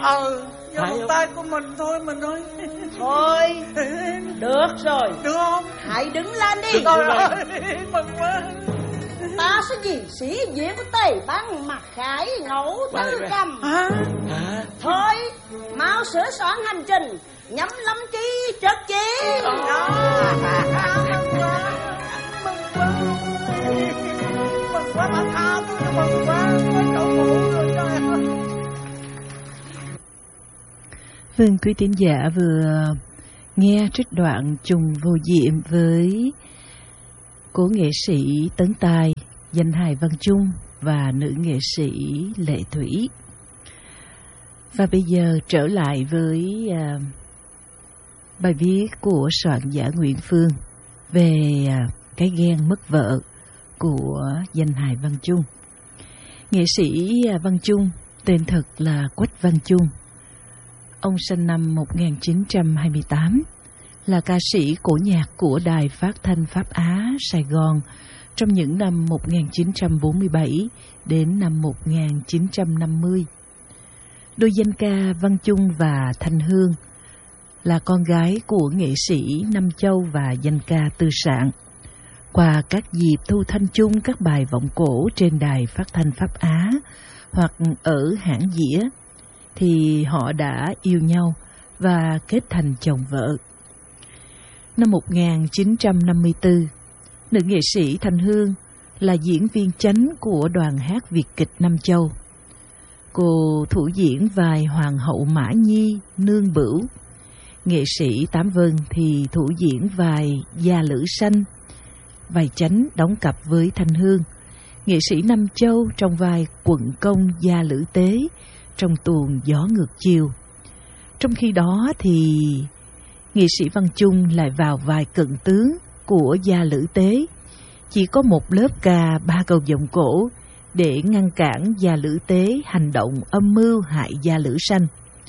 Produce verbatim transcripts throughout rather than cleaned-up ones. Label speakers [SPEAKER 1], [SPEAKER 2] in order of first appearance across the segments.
[SPEAKER 1] Ờ, do một tay của mình thôi mình nói.
[SPEAKER 2] Thôi, được rồi.
[SPEAKER 1] Được không?
[SPEAKER 2] Hãy đứng lên đi.
[SPEAKER 1] Trời ơi, mừng quá.
[SPEAKER 2] Ta sẽ gì sĩ diện của Tây Băng Mặt Khải Ngẫu Tư Cầm.
[SPEAKER 1] Hả?
[SPEAKER 3] À.
[SPEAKER 2] Thôi, mau sửa soạn hành trình, nhắm lâm chí trật chí.
[SPEAKER 1] Mừng quá. Mừng quá, bà tha tôi, mừng quá. Có cậu phụ rồi trời ơi.
[SPEAKER 4] Vâng, quý tín giả vừa nghe trích đoạn Trùng Vô Diệm với cố nghệ sĩ Tấn Tài, danh hài Văn Chung và nữ nghệ sĩ Lệ Thủy. Và bây giờ trở lại với uh, bài viết của soạn giả Nguyễn Phương về uh, cái ghen mất vợ của danh hài Văn Chung. Nghệ sĩ uh, Văn Chung tên thật là Quách Văn Chung. Ông sinh năm một nghìn chín trăm hai mươi tám, là ca sĩ cổ nhạc của Đài Phát thanh Pháp Á Sài Gòn trong những năm một nghìn chín trăm bốn mươi bảy đến năm một nghìn chín trăm năm mươi. Đôi danh ca Văn Chung và Thanh Hương là con gái của nghệ sĩ Nam Châu và danh ca Tư Sạn. Qua các dịp thu thanh chung các bài vọng cổ trên Đài Phát thanh Pháp Á hoặc ở hãng dĩa, thì họ đã yêu nhau và kết thành chồng vợ. Năm một nghìn chín trăm năm mươi tư, nữ nghệ sĩ Thanh Hương là diễn viên chánh của đoàn hát Việt kịch Nam Châu. Cô thủ diễn vai Hoàng hậu Mã Nhi Nương Bửu. Nghệ sĩ Tám Vân thì thủ diễn vai Gia Lữ Sanh, vai chánh đóng cặp với Thanh Hương. Nghệ sĩ Nam Châu trong vai quận công Gia Lữ Tế trong tuồng Gió Ngược Chiều. Trong khi đó thì nghệ sĩ Văn Chung lại vào vai cận tướng của Gia Lữ Tế, chỉ có một lớp ca ba câu vọng cổ để ngăn cản Gia Lữ Tế hành động âm mưu hại Gia Lữ Sanh.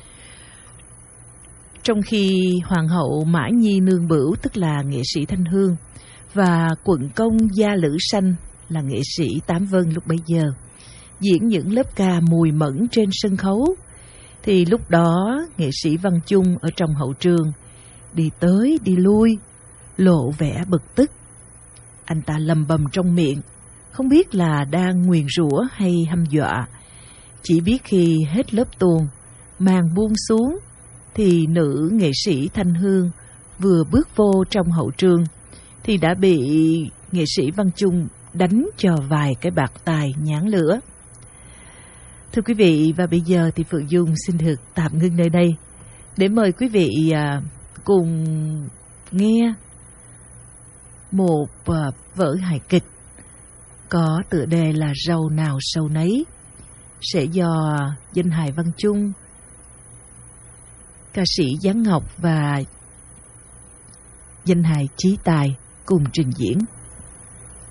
[SPEAKER 4] Trong khi Hoàng hậu Mã Nhi Nương Bửu, tức là nghệ sĩ Thanh Hương, và quận công Gia Lữ Sanh là nghệ sĩ Tám Vân lúc bấy giờ diễn những lớp ca mùi mẫn trên sân khấu, thì lúc đó nghệ sĩ Văn Chung ở trong hậu trường đi tới đi lui, lộ vẻ bực tức. Anh ta lầm bầm trong miệng, không biết là đang nguyền rủa hay hăm dọa. Chỉ biết khi hết lớp tuồng, màn buông xuống, thì nữ nghệ sĩ Thanh Hương vừa bước vô trong hậu trường thì đã bị nghệ sĩ Văn Chung đánh cho vài cái bạt tai nhán lửa. Thưa quý vị, và bây giờ thì Phượng Dung xin được tạm ngưng nơi đây để mời quý vị à, cùng nghe một à, vở hài kịch có tựa đề là Râu Nào Sâu Nấy, sẽ do danh hài Văn Chung, ca sĩ Giáng Ngọc và danh hài Chí Tài cùng trình diễn.